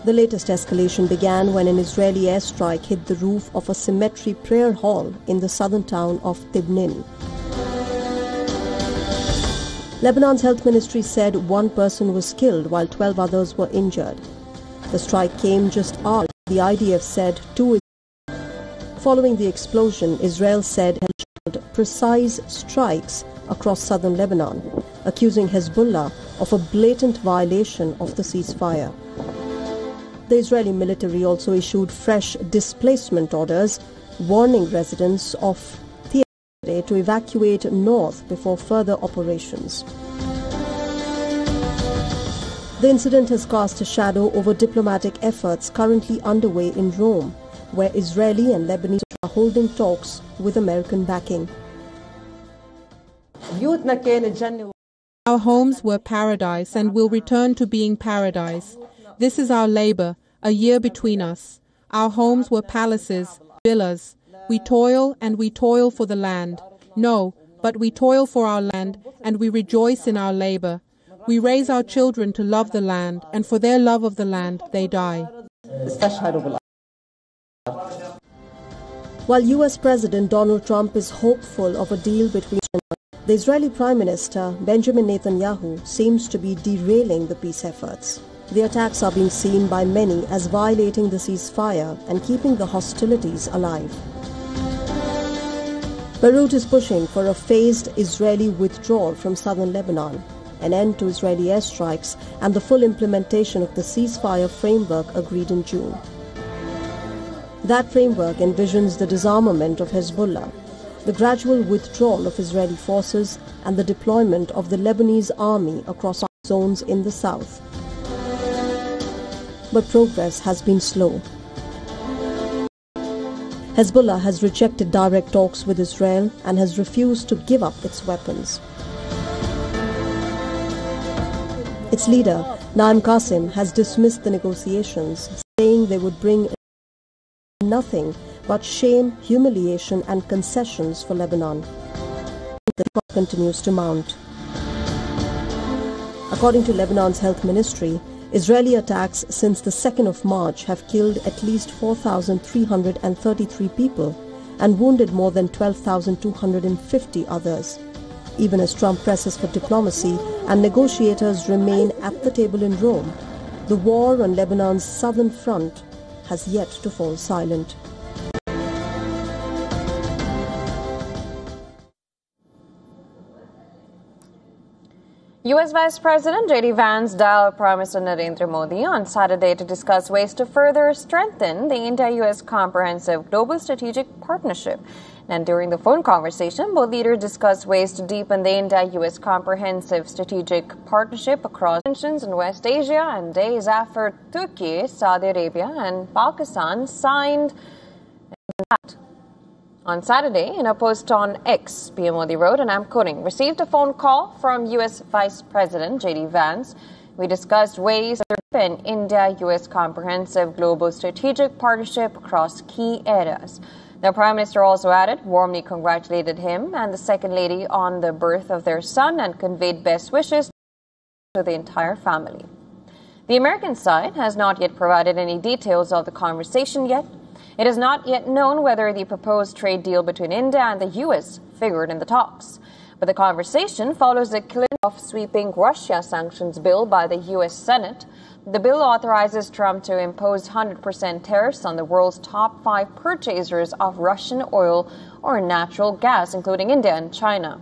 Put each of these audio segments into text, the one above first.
The latest escalation began when an Israeli airstrike hit the roof of a cemetery prayer hall in the southern town of Tibnin. Lebanon's health ministry said one person was killed while 12 others were injured. The strike came just after the IDF said two. Following the explosion, Israel said it held precise strikes across southern Lebanon, accusing Hezbollah of a blatant violation of the ceasefire. The Israeli military also issued fresh displacement orders, warning residents of Thea to evacuate north before further operations. The incident has cast a shadow over diplomatic efforts currently underway in Rome, where Israeli and Lebanese are holding talks with American backing. Our homes were paradise and will return to being paradise. This is our labor, a year between us. Our homes were palaces, villas. We toil and we toil for the land. No, but we toil for our land and we rejoice in our labor. We raise our children to love the land, and for their love of the land they die. While U.S. President Donald Trump is hopeful of a deal between the Israeli Prime Minister Benjamin Netanyahu seems to be derailing the peace efforts. The attacks are being seen by many as violating the ceasefire and keeping the hostilities alive. Beirut is pushing for a phased Israeli withdrawal from southern Lebanon, an end to Israeli airstrikes, and the full implementation of the ceasefire framework agreed in June. That framework envisions the disarmament of Hezbollah, the gradual withdrawal of Israeli forces, and the deployment of the Lebanese army across zones in the south. But progress has been slow. Hezbollah has rejected direct talks with Israel and has refused to give up its weapons. Its leader, Naim Qasim, has dismissed the negotiations, saying they would bring nothing but shame, humiliation and concessions for Lebanon. The talk continues to mount. According to Lebanon's health ministry, Israeli attacks since the 2nd of March have killed at least 4,333 people and wounded more than 12,250 others. Even as Trump presses for diplomacy and negotiators remain at the table in Rome, the war on Lebanon's southern front has yet to fall silent. U.S. Vice President J.D. Vance dialed Prime Minister Narendra Modi on Saturday to discuss ways to further strengthen the India-U.S. Comprehensive Global Strategic Partnership. And during the phone conversation, both leaders discussed ways to deepen the India-U.S. Comprehensive Strategic Partnership across tensions in West Asia, and days after Turkey, Saudi Arabia and Pakistan signed that. On Saturday, in a post on X, PM Modi wrote, and I'm quoting, received a phone call from U.S. Vice President J.D. Vance. We discussed ways to deepen India-U.S. Comprehensive Global Strategic Partnership across key areas. The Prime Minister also added, warmly congratulated him and the Second Lady on the birth of their son and conveyed best wishes to the entire family. The American side has not yet provided any details of the conversation yet. It is not yet known whether the proposed trade deal between India and the U.S. figured in the talks. But the conversation follows the killing of sweeping Russia sanctions bill by the U.S. Senate. The bill authorizes Trump to impose 100% tariffs on the world's top 5 purchasers of Russian oil or natural gas, including India and China.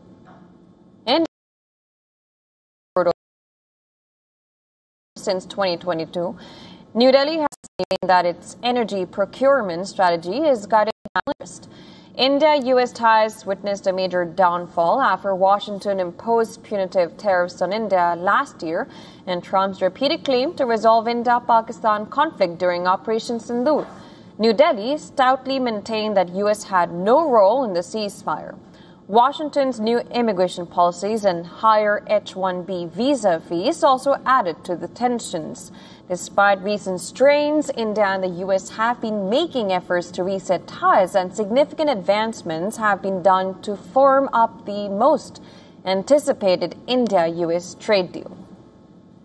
Since 2022, New Delhi has seen that its energy procurement strategy is guided by interest. India-U.S. ties witnessed a major downfall after Washington imposed punitive tariffs on India last year and Trump's repeated claim to resolve India-Pakistan conflict during Operation Sindoor. New Delhi stoutly maintained that U.S. had no role in the ceasefire. Washington's new immigration policies and higher H-1B visa fees also added to the tensions. Despite recent strains, India and the U.S. have been making efforts to reset ties, and significant advancements have been done to firm up the most anticipated India-U.S. trade deal.